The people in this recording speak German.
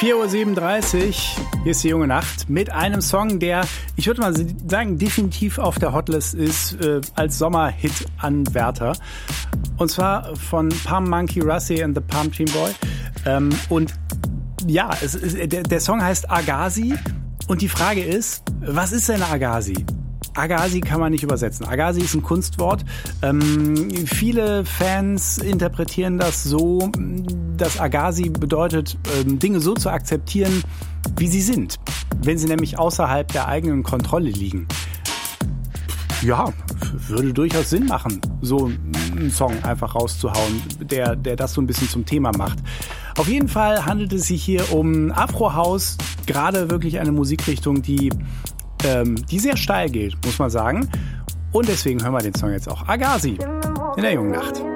4:37 Uhr, hier ist die junge Nacht mit einem Song, der, ich würde mal sagen, definitiv auf der Hotlist ist als Sommerhit-Anwärter. Und zwar von Palm Monkey Russie and the Palm Tree Boy. Und ja, der Song heißt Agassi. Und die Frage ist, was ist denn Agassi? Agassi kann man nicht übersetzen. Agassi ist ein Kunstwort. Viele Fans interpretieren das so, dass Agassi bedeutet, Dinge so zu akzeptieren, wie sie sind. Wenn sie nämlich außerhalb der eigenen Kontrolle liegen. Ja, würde durchaus Sinn machen, so einen Song einfach rauszuhauen, der das so ein bisschen zum Thema macht. Auf jeden Fall handelt es sich hier um Afro House, gerade wirklich eine Musikrichtung, die sehr steil geht, muss man sagen. Und deswegen hören wir den Song jetzt auch. Agassi in der jungen Nacht.